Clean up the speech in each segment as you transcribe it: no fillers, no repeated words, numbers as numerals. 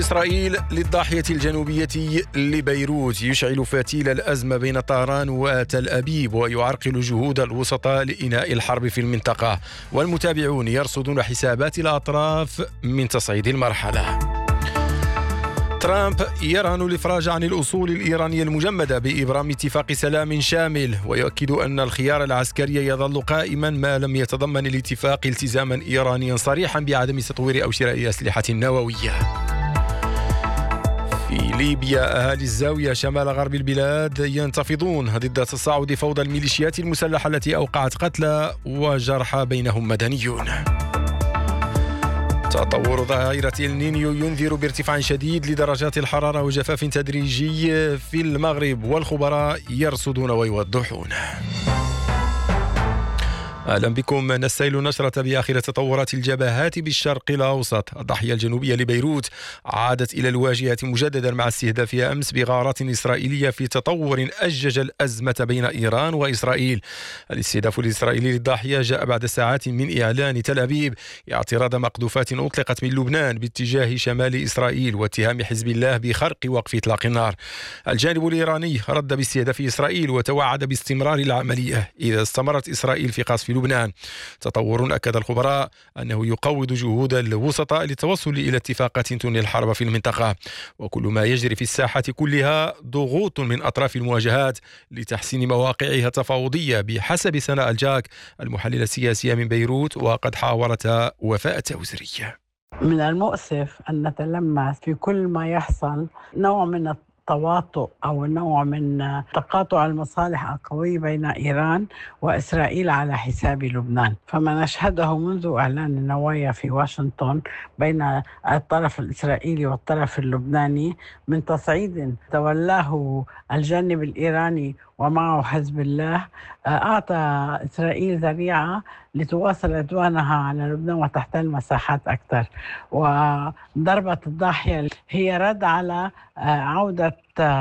إسرائيل للضاحية الجنوبية لبيروت يشعل فتيل الأزمة بين طهران وتل أبيب ويعرقل جهود الوسطاء لإنهاء الحرب في المنطقة، والمتابعون يرصدون حسابات الأطراف من تصعيد المرحلة. ترامب يرهن الإفراج عن الأصول الإيرانية المجمدة بإبرام اتفاق سلام شامل، ويؤكد أن الخيار العسكري يظل قائما ما لم يتضمن الاتفاق التزاما إيرانيا صريحا بعدم تطوير أو شراء أسلحة نووية. في ليبيا أهالي الزاوية شمال غرب البلاد ينتفضون ضد تصاعد فوضى الميليشيات المسلحة التي أوقعت قتلى وجرحى بينهم مدنيون. تطور ظاهرة النينيو ينذر بارتفاع شديد لدرجات الحرارة وجفاف تدريجي في المغرب، والخبراء يرصدون ويوضحون. أهلا بكم. نستهل نشرة بآخر تطورات الجبهات بالشرق الأوسط. الضاحية الجنوبية لبيروت عادت إلى الواجهة مجددا مع استهدافها أمس بغارات إسرائيلية في تطور أجج الأزمة بين إيران وإسرائيل. الاستهداف الإسرائيلي للضاحية جاء بعد ساعات من إعلان تل أبيب اعتراض مقذوفات أطلقت من لبنان باتجاه شمال إسرائيل واتهام حزب الله بخرق وقف إطلاق النار. الجانب الإيراني رد باستهداف إسرائيل وتوعد باستمرار العملية إذا استمرت إسرائيل في قصف لبنان. تطور أكد الخبراء أنه يقوض جهود الوسطاء للتوصل إلى اتفاقات تنهي الحرب في المنطقة، وكل ما يجري في الساحة كلها ضغوط من أطراف المواجهات لتحسين مواقعها التفاوضية بحسب سناء الجاك المحللة السياسية من بيروت، وقد حاورت وفاء التوزري. من المؤسف أن نتلمس في كل ما يحصل نوع من تواطؤ أو نوع من تقاطع المصالح القوي بين إيران وإسرائيل على حساب لبنان. فما نشهده منذ إعلان النوايا في واشنطن بين الطرف الإسرائيلي والطرف اللبناني من تصعيد تولاه الجانب الإيراني ومعه حزب الله، أعطى إسرائيل ذريعة لتواصل عدوانها على لبنان وتحتل مساحات أكثر. وضربة الضاحية هي رد على عودة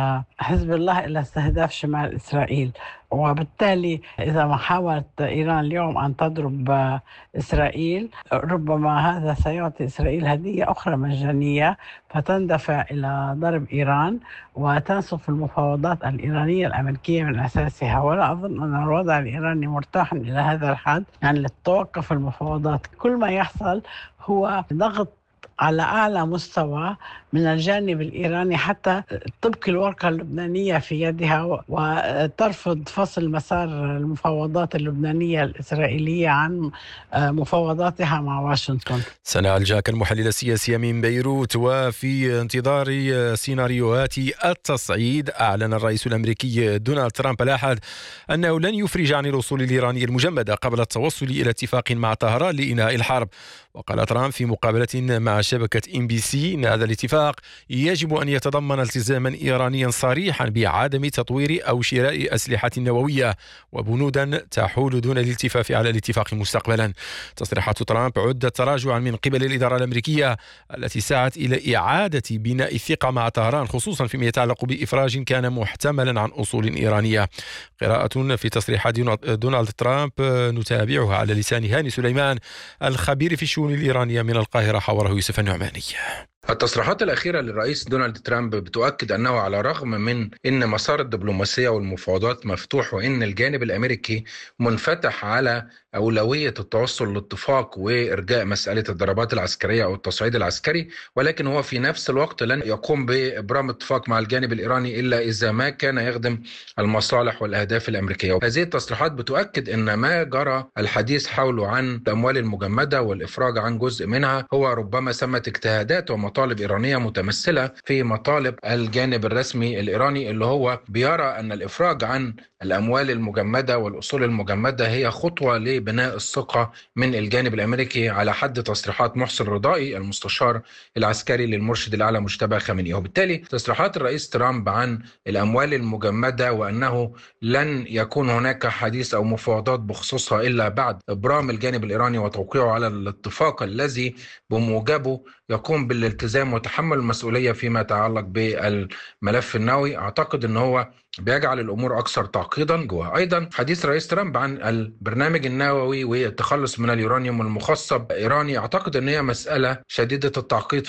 حزب الله إلى استهداف شمال إسرائيل، وبالتالي إذا ما حاولت إيران اليوم أن تضرب إسرائيل ربما هذا سيعطي إسرائيل هدية أخرى مجانية فتندفع إلى ضرب إيران وتنصف المفاوضات الإيرانية الأمريكية من أساسها. ولا أظن أن الوضع الإيراني مرتاح إلى هذا الحد، يعني لتوقف المفاوضات. كل ما يحصل هو ضغط على أعلى مستوى من الجانب الإيراني حتى تبقي الورقة اللبنانية في يدها وترفض فصل مسار المفاوضات اللبنانية الإسرائيلية عن مفاوضاتها مع واشنطن. سناء الجاك المحللة السياسية من بيروت. وفي انتظار سيناريوهات التصعيد، أعلن الرئيس الأمريكي دونالد ترامب الأحد أنه لن يفرج عن الأصول الإيرانية المجمدة قبل التوصل إلى اتفاق مع طهران لإنهاء الحرب. وقال ترامب في مقابلة مع شبكة NBC إن هذا الاتفاق يجب أن يتضمن التزاما إيرانيا صريحا بعدم تطوير أو شراء أسلحة نووية وبنودا تحول دون الالتفاف على الاتفاق مستقبلا. تصريحات ترامب عدت تراجعا من قبل الإدارة الأمريكية التي سعت إلى إعادة بناء الثقة مع طهران، خصوصا فيما يتعلق بإفراج كان محتملا عن أصول إيرانية. قراءة في تصريحات دونالد ترامب نتابعها على لسان هاني سليمان الخبير في الشؤون الإيرانية من القاهرة، حوره يوسف النعماني. التصريحات الأخيرة للرئيس دونالد ترامب بتؤكد أنه على الرغم من أن مسار الدبلوماسية والمفاوضات مفتوح وأن الجانب الأمريكي منفتح على أولوية التوصل لاتفاق وإرجاء مسألة الضربات العسكرية أو التصعيد العسكري، ولكن هو في نفس الوقت لن يقوم بإبرام اتفاق مع الجانب الإيراني إلا إذا ما كان يخدم المصالح والأهداف الأمريكية. هذه التصريحات بتؤكد أن ما جرى الحديث حوله عن الأموال المجمدة والإفراج عن جزء منها هو ربما ثمة اجتهادات ومطالب إيرانية متمثلة في مطالب الجانب الرسمي الإيراني، اللي هو بيرى أن الإفراج عن الأموال المجمدة والأصول المجمدة هي خطوة لبناء الثقة من الجانب الأمريكي، على حد تصريحات محسن رضائي المستشار العسكري للمرشد الأعلى مجتبى خامنئي. وبالتالي تصريحات الرئيس ترامب عن الأموال المجمدة وأنه لن يكون هناك حديث أو مفاوضات بخصوصها إلا بعد إبرام الجانب الإيراني وتوقيعه على الاتفاق الذي بموجبه يقوم بالالتزام وتحمل المسؤولية فيما يتعلق بالملف النووي. أعتقد أنه هو بيجعل الأمور أكثر تعقيدا جوا. أيضا حديث رئيس ترامب عن البرنامج النووي والتخلص من اليورانيوم المخصب إيراني، أعتقد أن هي مسألة شديدة التعقيد